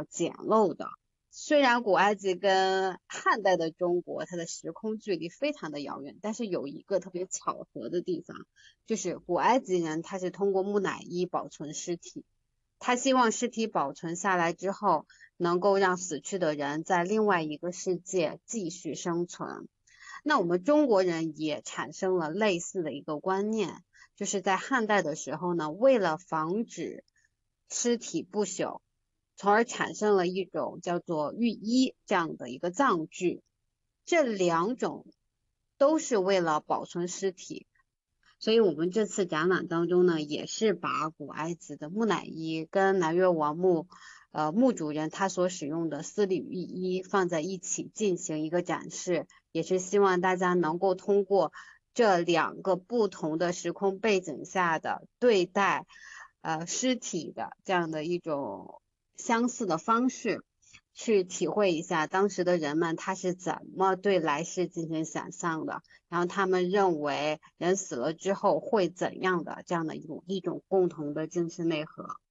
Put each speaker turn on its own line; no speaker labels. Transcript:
较简陋的。虽然古埃及跟汉代的中国它的时空距离非常的遥远，但是有一个特别巧合的地方，就是古埃及人他是通过木乃伊保存尸体，他希望尸体保存下来之后，能够让死去的人在另外一个世界继续生存。那我们中国人也产生了类似的一个观念，就是在汉代的时候呢，为了防止尸体不朽，从而产生了一种叫做御衣这样的一个葬具。这两种都是为了保存尸体，所以我们这次展览当中呢，也是把古埃及的木乃伊跟南越王墓主人他所使用的丝缕玉衣放在一起进行一个展示，也是希望大家能够通过这两个不同的时空背景下的对待尸体的这样的一种相似的方式，去体会一下当时的人们他是怎么对来世进行想象的，然后他们认为人死了之后会怎样的这样的一种共同的精神内核。